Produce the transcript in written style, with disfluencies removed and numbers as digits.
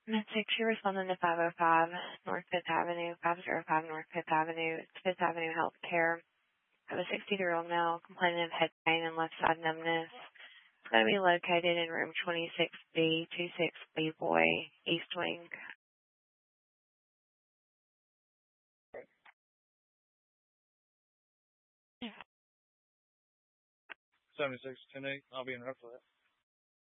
6, you're responding to 505 North 5th Avenue, 505 North 5th Avenue. It's 5th Avenue Healthcare. I have a 63-year-old male complaining of head pain and left side numbness. It's going to be located in room 26B, 26B Boy, East Wing. 7610-8. I'll be in rough for that.